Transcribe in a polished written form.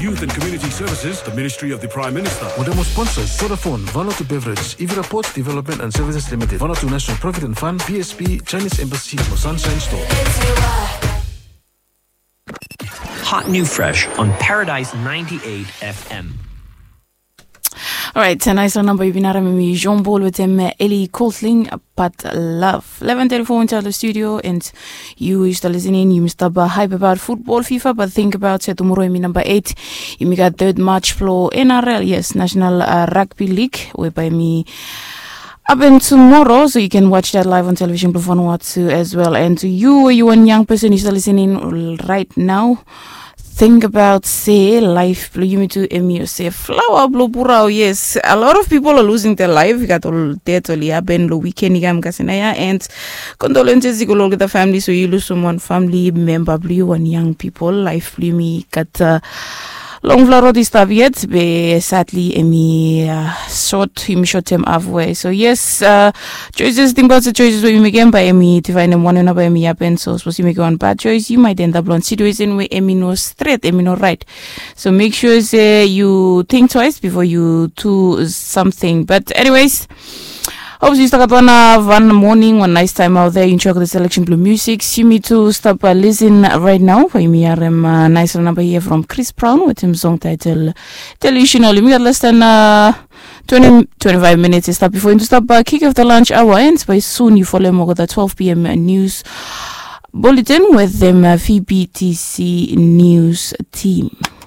Youth and Community Services, the Ministry of the Prime Minister. Modemo sponsors Vodafone, Vanuatu Beverage, Ivira Ports Development and Services Limited, Vanuatu National Provident Fund, PSP, Chinese Embassy, or Sunshine Store. Hot New Fresh on Paradise 98 FM. All right, tonight's number you've been at me Jean Paul with him Ellie Coltling, but love 11:34 into the studio, and you used to listen in. You must have hype about football, FIFA, but think about it tomorrow. Number 8, you got 3rd March floor NRL, yes, National Rugby League, whereby me. Up and tomorrow, so you can watch that live on television on Vanuatu as well. And to you a young person who's listening right now, think about say life blue to emi say flower blue burao. Yes, a lot of people are losing their life. We got all death only happen the weekend and condolences to the family. So you lose someone family member blue and young people life blue me got long flaro this stuff yet, but sadly, short term halfway. So yes, choices. Think about the choices where you make by to find them one another happen. So suppose you make one bad choice, you might end up on situation where no straight, no right. So make sure you think twice before you do something. But anyways. Obviously, you start one morning, one nice time out there. You enjoy the selection blue music. You me to stop listen right now. For me, nice number here from Chris Brown with him song title Delusional. We got less than 25 minutes to stop before you to stop kick off the lunch hour. And by soon you follow more the 12 p.m. news bulletin with them VBTC news team.